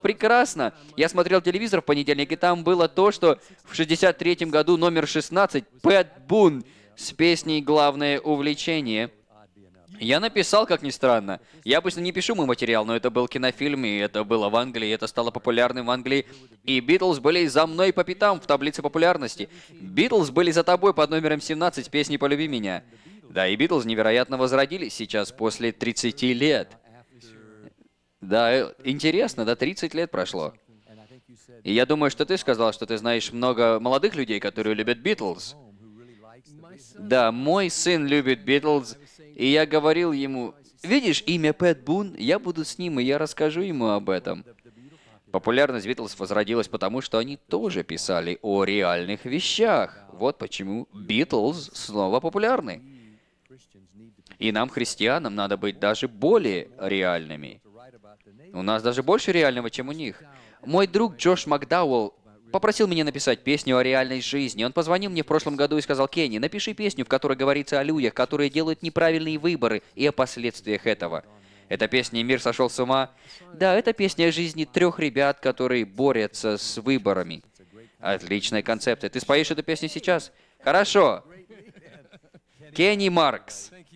прекрасно. Я смотрел телевизор в понедельник, и там было то, что в 63-м году номер 16 Пэт Бун с песней «Главное увлечение». Я написал, как ни странно. Я обычно не пишу мой материал, но это был кинофильм, и это было в Англии, и это стало популярным в Англии. И Битлз были за мной по пятам в таблице популярности. Битлз были за тобой под номером 17 песни «Полюби меня». Да, и Битлз невероятно возродились сейчас после 30 лет. Да, интересно, да, 30 лет прошло. И я думаю, что ты сказал, что ты знаешь много молодых людей, которые любят Битлз. Да, мой сын любит Битлз, и я говорил ему, видишь имя Пэт Бун, я буду с ним, и я расскажу ему об этом. Популярность Битлз возродилась потому, что они тоже писали о реальных вещах. Вот почему Битлз снова популярны. И нам, христианам, надо быть даже более реальными. У нас даже больше реального, чем у них. Мой друг Джош Макдауэлл попросил меня написать песню о реальной жизни. Он позвонил мне в прошлом году и сказал: «Кенни, напиши песню, в которой говорится о людях, которые делают неправильные выборы, и о последствиях этого». Эта песня «Мир сошел с ума». Да, это песня о жизни 3 ребят, которые борются с выборами. Отличная концепция. Ты споешь эту песню сейчас? Хорошо. Кенни Маркс.